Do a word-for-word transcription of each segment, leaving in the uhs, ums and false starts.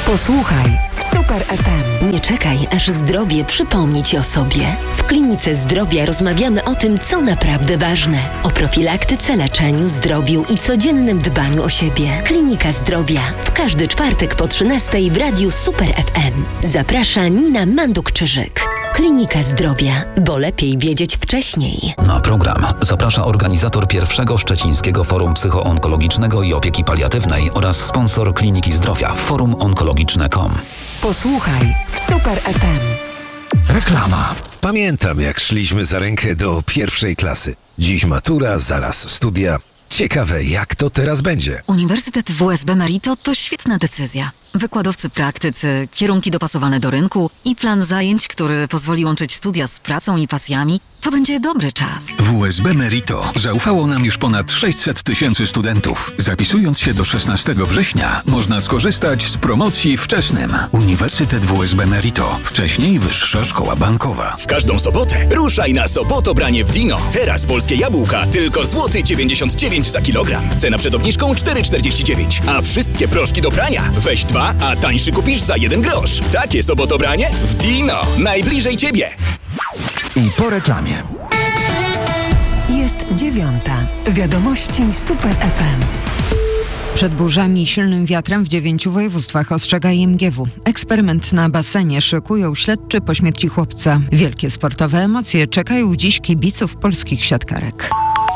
Posłuchaj w Super F M. Nie czekaj, aż zdrowie przypomni Ci o sobie. W Klinice Zdrowia rozmawiamy o tym, co naprawdę ważne. O profilaktyce, leczeniu, zdrowiu i codziennym dbaniu o siebie. Klinika Zdrowia. W każdy czwartek po trzynastej w radiu Super F M. Zaprasza Nina Manduk-Czyżyk. Klinika Zdrowia, bo lepiej wiedzieć wcześniej. Na program zaprasza organizator pierwszego Szczecińskiego Forum Psychoonkologicznego i Opieki Paliatywnej oraz sponsor Kliniki Zdrowia forum onkologiczne kropka com. Posłuchaj w Super F M. Reklama. Pamiętam, jak szliśmy za rękę do pierwszej klasy. Dziś matura, zaraz studia. Ciekawe, jak to teraz będzie. Uniwersytet W S B Merito to świetna decyzja. Wykładowcy praktycy, kierunki dopasowane do rynku i plan zajęć, który pozwoli łączyć studia z pracą i pasjami. To będzie dobry czas. W S B Merito zaufało nam już ponad sześćset tysięcy studentów. Zapisując się do szesnastego września można skorzystać z promocji wczesnym. Uniwersytet W S B Merito. Wcześniej Wyższa Szkoła Bankowa. W każdą sobotę ruszaj na Sobotobranie w Dino. Teraz polskie jabłka tylko złoty dziewięćdziesiąt dziewięć za kilogram. Cena przed obniżką cztery czterdzieści dziewięć. A wszystkie proszki do prania weź dwa, a tańszy kupisz za jeden grosz. Takie Sobotobranie w Dino. Najbliżej Ciebie. I po reklamie. Jest dziewiąta. Wiadomości Super F M. Przed burzami i silnym wiatrem w dziewięciu województwach ostrzega I M G W. Eksperyment na basenie szykują śledczy po śmierci chłopca. Wielkie sportowe emocje czekają dziś kibiców polskich siatkarek.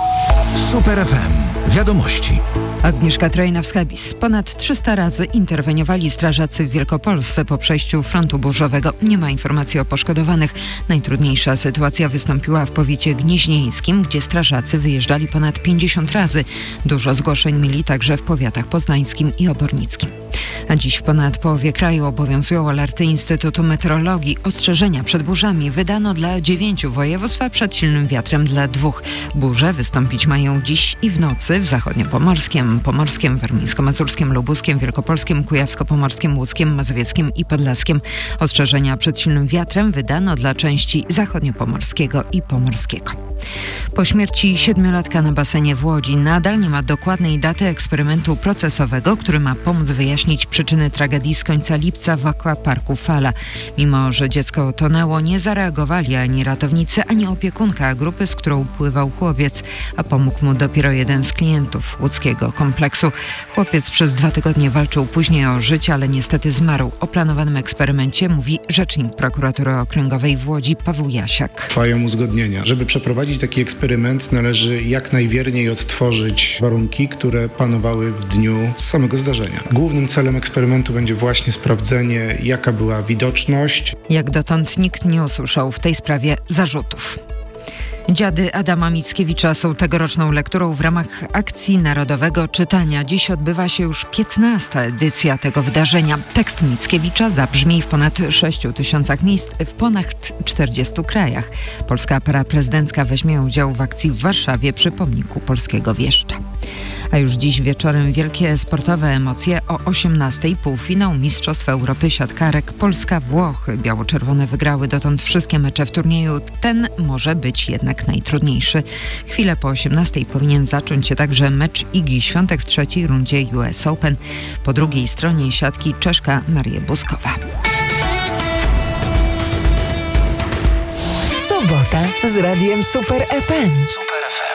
Super F M. Wiadomości. Agnieszka Trojna-Wschabis. Ponad trzysta razy interweniowali strażacy w Wielkopolsce po przejściu frontu burzowego. Nie ma informacji o poszkodowanych. Najtrudniejsza sytuacja wystąpiła w powiecie gnieźnieńskim, gdzie strażacy wyjeżdżali ponad pięćdziesiąt razy. Dużo zgłoszeń mieli także w powiatach poznańskim i obornickim. A dziś w ponad połowie kraju obowiązują alerty Instytutu Meteorologii. Ostrzeżenia przed burzami wydano dla dziewięciu województw, a przed silnym wiatrem dla dwóch. Burze wystąpić mają dziś i w nocy w zachodniopomorskiem, pomorskim, warmińsko-mazurskim, lubuskim, wielkopolskim, kujawsko-pomorskim, łódzkim, mazowieckim i podlaskim. Ostrzeżenia przed silnym wiatrem wydano dla części zachodniopomorskiego i pomorskiego. Po śmierci siedmiolatka na basenie w Łodzi nadal nie ma dokładnej daty eksperymentu procesowego, który ma pomóc wyjaśnić przyczyny tragedii z końca lipca w akwaparku Fala. Mimo że dziecko tonęło, nie zareagowali ani ratownicy, ani opiekunka grupy, z którą pływał chłopiec, a pomógł mu dopiero jeden z klientów łódzkiego kompleksu. Chłopiec przez dwa tygodnie walczył później o życie, ale niestety zmarł. O planowanym eksperymencie mówi rzecznik prokuratury okręgowej w Łodzi Paweł Jasiak. Trwają uzgodnienia. Żeby przeprowadzić taki eksperyment, należy jak najwierniej odtworzyć warunki, które panowały w dniu samego zdarzenia. Głównym celem eksperymentu będzie właśnie sprawdzenie, jaka była widoczność. Jak dotąd nikt nie usłyszał w tej sprawie zarzutów. Dziady Adama Mickiewicza są tegoroczną lekturą w ramach akcji Narodowego Czytania. Dziś odbywa się już piętnasta edycja tego wydarzenia. Tekst Mickiewicza zabrzmi w ponad sześciu tysiącach miejsc w ponad czterdziestu krajach. Polska para prezydencka weźmie udział w akcji w Warszawie przy pomniku polskiego wieszcza. A już dziś wieczorem wielkie sportowe emocje. O osiemnastej półfinał Mistrzostw Europy siatkarek Polska-Włochy. Biało-czerwone wygrały dotąd wszystkie mecze w turnieju. Ten może być jednak najtrudniejszy. Chwilę po osiemnastej powinien zacząć się także mecz Igi Świątek w trzeciej rundzie U S Open. Po drugiej stronie siatki Czeszka Maria Buskowa. Sobota z radiem Super F M. Super F M.